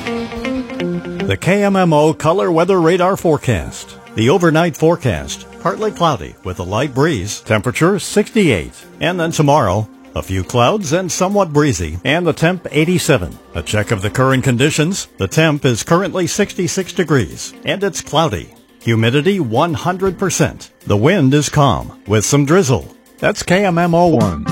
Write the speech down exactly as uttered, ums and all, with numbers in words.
The K M M O Color Weather Radar Forecast. The overnight forecast, partly cloudy with a light breeze, temperature sixty-eight. And then tomorrow, a few clouds and somewhat breezy, and the temp eighty-seven. A check of the current conditions, the temp is currently sixty-six degrees, and it's cloudy. Humidity one hundred percent. The wind is calm, with some drizzle. That's K M M O one.